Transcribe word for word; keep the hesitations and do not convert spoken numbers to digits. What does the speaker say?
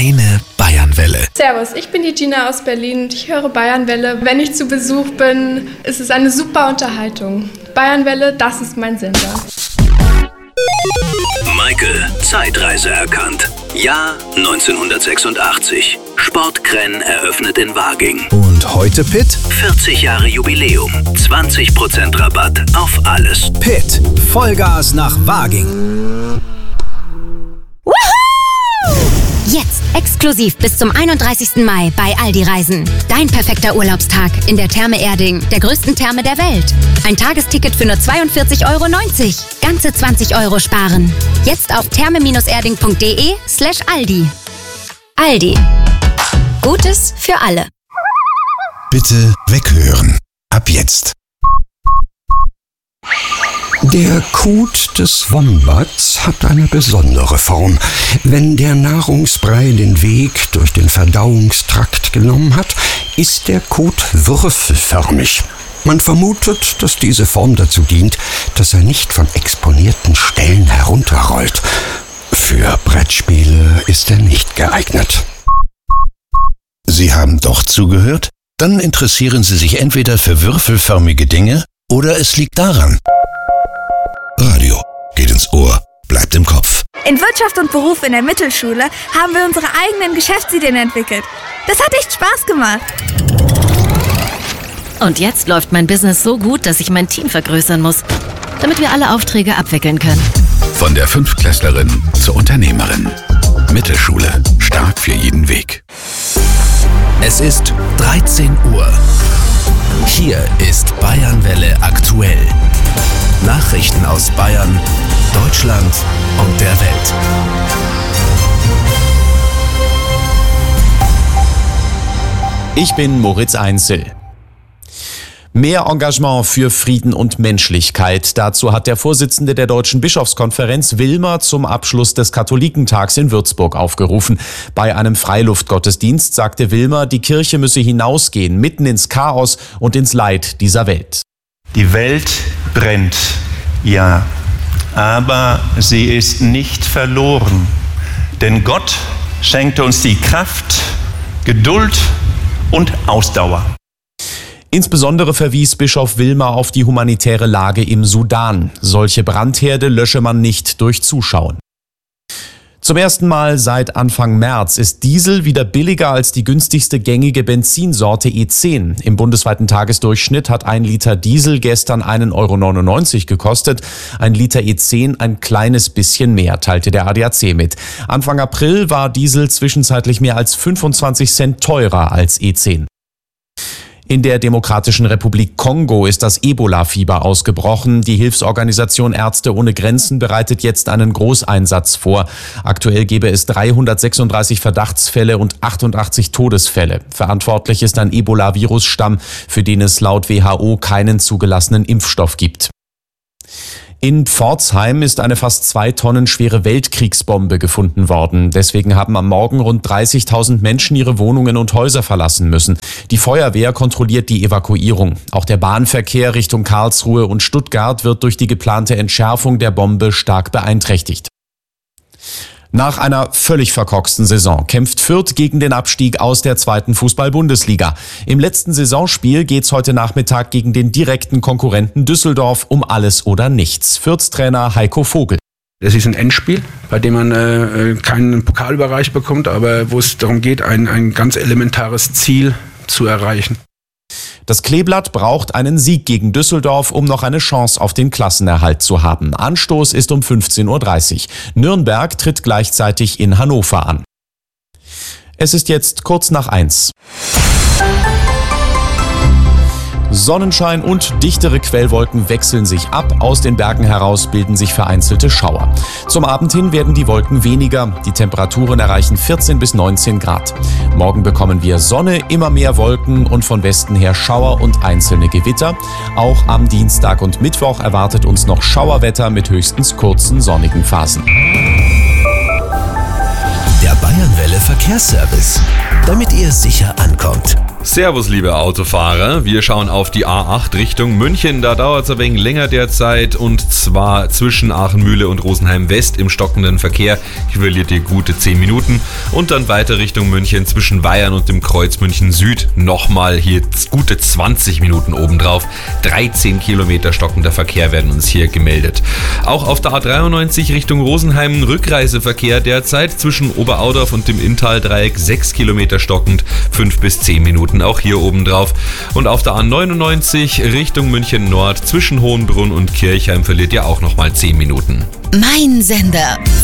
Deine Bayernwelle. Servus, ich bin die Gina aus Berlin und ich höre Bayernwelle. Wenn ich zu Besuch bin, ist es eine super Unterhaltung. Bayernwelle, das ist mein Sender. Michael, Zeitreise erkannt. Jahr neunzehnhundertsechsundachtzig. Sportkrenn eröffnet in Waging. Und heute Pitt? vierzig Jahre Jubiläum. zwanzig Prozent Rabatt auf alles. Pitt, Vollgas nach Waging. Jetzt exklusiv bis zum einunddreißigsten Mai bei Aldi Reisen. Dein perfekter Urlaubstag in der Therme Erding, der größten Therme der Welt. Ein Tagesticket für nur zweiundvierzig Euro neunzig. Ganze zwanzig Euro sparen. Jetzt auf therme-erding.de slash Aldi. Aldi. Gutes für alle. Bitte weghören. Ab jetzt. Der Kot des Wombats hat eine besondere Form. Wenn der Nahrungsbrei den Weg durch den Verdauungstrakt genommen hat, ist der Kot würfelförmig. Man vermutet, dass diese Form dazu dient, dass er nicht von exponierten Stellen herunterrollt. Für Brettspiele ist er nicht geeignet. Sie haben doch zugehört? Dann interessieren Sie sich entweder für würfelförmige Dinge oder es liegt daran. Radio geht ins Ohr, bleibt im Kopf. In Wirtschaft und Beruf in der Mittelschule haben wir unsere eigenen Geschäftsideen entwickelt. Das hat echt Spaß gemacht. Und jetzt läuft mein Business so gut, dass ich mein Team vergrößern muss, damit wir alle Aufträge abwickeln können. Von der Fünftklässlerin zur Unternehmerin. Mittelschule, stark für jeden Weg. Es ist dreizehn Uhr. Hier ist Bayernwelle aktuell. Nachrichten aus Bayern, Deutschland und der Welt. Ich bin Moritz Einzel. Mehr Engagement für Frieden und Menschlichkeit. Dazu hat der Vorsitzende der Deutschen Bischofskonferenz Willmer zum Abschluss des Katholikentags in Würzburg aufgerufen. Bei einem Freiluftgottesdienst sagte Willmer, die Kirche müsse hinausgehen, mitten ins Chaos und ins Leid dieser Welt. Die Welt brennt, ja, aber sie ist nicht verloren, denn Gott schenkte uns die Kraft, Geduld und Ausdauer. Insbesondere verwies Bischof Willmer auf die humanitäre Lage im Sudan. Solche Brandherde lösche man nicht durch Zuschauen. Zum ersten Mal seit Anfang März ist Diesel wieder billiger als die günstigste gängige Benzinsorte E zehn. Im bundesweiten Tagesdurchschnitt hat ein Liter Diesel gestern einen Euro neunundneunzig gekostet. Ein Liter E zehn ein kleines bisschen mehr, teilte der A D A C mit. Anfang April war Diesel zwischenzeitlich mehr als fünfundzwanzig Cent teurer als E zehn. In der Demokratischen Republik Kongo ist das Ebola-Fieber ausgebrochen. Die Hilfsorganisation Ärzte ohne Grenzen bereitet jetzt einen Großeinsatz vor. Aktuell gäbe es dreihundertsechsunddreißig Verdachtsfälle und achtundachtzig Todesfälle. Verantwortlich ist ein Ebola-Virusstamm, für den es laut W H O keinen zugelassenen Impfstoff gibt. In Pforzheim ist eine fast zwei Tonnen schwere Weltkriegsbombe gefunden worden. Deswegen haben am Morgen rund dreißigtausend Menschen ihre Wohnungen und Häuser verlassen müssen. Die Feuerwehr kontrolliert die Evakuierung. Auch der Bahnverkehr Richtung Karlsruhe und Stuttgart wird durch die geplante Entschärfung der Bombe stark beeinträchtigt. Nach einer völlig verkorksten Saison kämpft Fürth gegen den Abstieg aus der zweiten Fußball-Bundesliga. Im letzten Saisonspiel geht's heute Nachmittag gegen den direkten Konkurrenten Düsseldorf um alles oder nichts. Fürths Trainer Heiko Vogel. Es ist ein Endspiel, bei dem man äh, keinen Pokalbereich bekommt, aber wo es darum geht, ein, ein ganz elementares Ziel zu erreichen. Das Kleeblatt braucht einen Sieg gegen Düsseldorf, um noch eine Chance auf den Klassenerhalt zu haben. Anstoß ist um fünfzehn Uhr dreißig. Nürnberg tritt gleichzeitig in Hannover an. Es ist jetzt kurz nach eins. Sonnenschein und dichtere Quellwolken wechseln sich ab. Aus den Bergen heraus bilden sich vereinzelte Schauer. Zum Abend hin werden die Wolken weniger. Die Temperaturen erreichen vierzehn bis neunzehn Grad. Morgen bekommen wir Sonne, immer mehr Wolken und von Westen her Schauer und einzelne Gewitter. Auch am Dienstag und Mittwoch erwartet uns noch Schauerwetter mit höchstens kurzen sonnigen Phasen. Der Bayernwelle Verkehrsservice, damit ihr sicher ankommt. Servus, liebe Autofahrer. Wir schauen auf die A acht Richtung München. Da dauert es ein wenig länger derzeit und zwar zwischen Aachenmühle und Rosenheim West im stockenden Verkehr. Hier verliert ihr gute zehn Minuten und dann weiter Richtung München zwischen Weyern und dem Kreuz München Süd. Nochmal hier gute zwanzig Minuten obendrauf. dreizehn Kilometer stockender Verkehr werden uns hier gemeldet. Auch auf der A dreiundneunzig Richtung Rosenheim Rückreiseverkehr derzeit zwischen Oberaudorf und dem Inntaldreieck sechs Kilometer stockend, fünf bis zehn Minuten. Auch hier oben drauf. Und auf der A neunundneunzig Richtung München Nord zwischen Hohenbrunn und Kirchheim verliert ihr auch nochmal zehn Minuten. Mein Sender.